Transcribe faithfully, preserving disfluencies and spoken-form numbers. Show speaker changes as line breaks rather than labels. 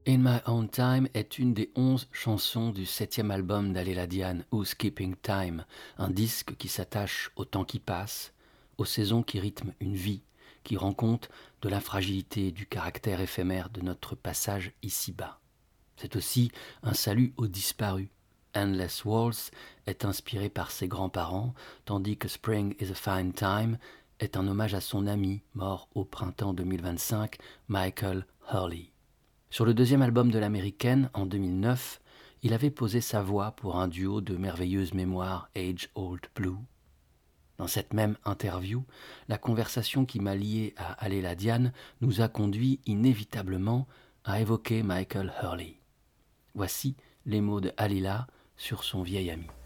In My Own Time est une des onze chansons du septième album d'Aléla Diane, Who's Keeping Time, un disque qui s'attache au temps qui passe, aux saisons qui rythment une vie, qui rend compte de la fragilité et du caractère éphémère de notre passage ici-bas. C'est aussi un salut aux disparus. Endless Waltz est inspiré par ses grands-parents, tandis que Spring is a Fine Time est un hommage à son ami, mort au printemps deux mille vingt-cinq, Michael Hurley. Sur le deuxième album de l'américaine, en deux mille neuf, il avait posé sa voix pour un duo de merveilleuses mémoires Age Old Blue. Dans cette même interview, la conversation qui m'a lié à Aléla Diane nous a conduit inévitablement à évoquer Michael Hurley. Voici les mots de Aléla sur son vieil ami.